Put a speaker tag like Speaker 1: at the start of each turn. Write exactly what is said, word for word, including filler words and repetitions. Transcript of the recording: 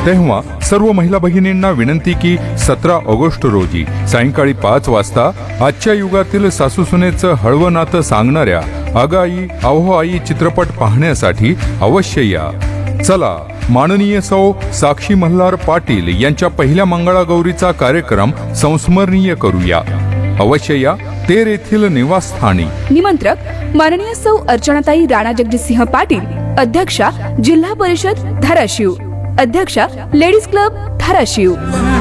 Speaker 1: तेव्हा सर्व महिला भगिनींना विनंती की सतरा ऑगस्ट रोजी सायंकाळी पाच वाजता आजच्या युगातील सासूसुनेचं हळवं नातं सांगणाऱ्या अगाई अहो आई चित्रपट पाहण्यासाठी अवश्य या. चला, माननीय सौ साक्षी मल्हार पाटील यांच्या पहिल्या मंगळागौरीचा कार्यक्रम संस्मरणीय करूया. अवश्य या तेर येथील निवासस्थानी.
Speaker 2: निमंत्रक माननीय सौ अर्चनाताई राणा जगजितसिंह पाटील, अध्यक्षा जिल्हा परिषद धाराशिव, अध्यक्षा लेडीज क्लब धाराशिव.